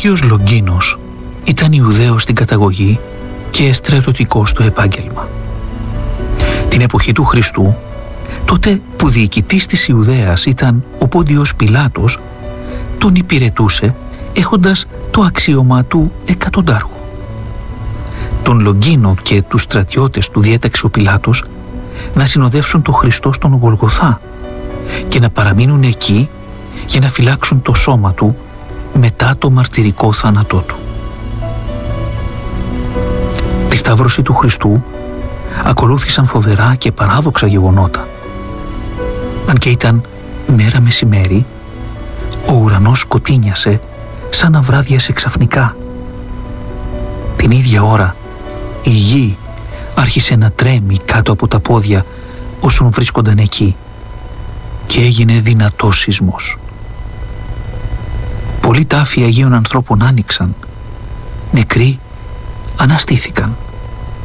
Άγιος Λογκίνος ήταν Ιουδαίος στην καταγωγή και στρατιωτικός στο επάγγελμα. Την εποχή του Χριστού, τότε που διοικητής της Ιουδαίας ήταν ο Πόντιος Πιλάτος, τον υπηρετούσε έχοντας το αξίωμα του εκατοντάρχου. Τον Λογκίνο και τους στρατιώτες του διέταξε ο Πιλάτος να συνοδεύσουν τον Χριστό στον Γολγοθά και να παραμείνουν εκεί για να φυλάξουν το σώμα του μετά το μαρτυρικό θάνατό του. Τη σταύρωση του Χριστού ακολούθησαν φοβερά και παράδοξα γεγονότα. Αν και ήταν μέρα μεσημέρι, ο ουρανός σκοτίνιασε σαν να βράδιασε ξαφνικά. Την ίδια ώρα η γη άρχισε να τρέμει κάτω από τα πόδια όσων βρίσκονταν εκεί και έγινε δυνατός σεισμός. Πολλοί τάφοι Αγίων ανθρώπων άνοιξαν, νεκροί αναστήθηκαν.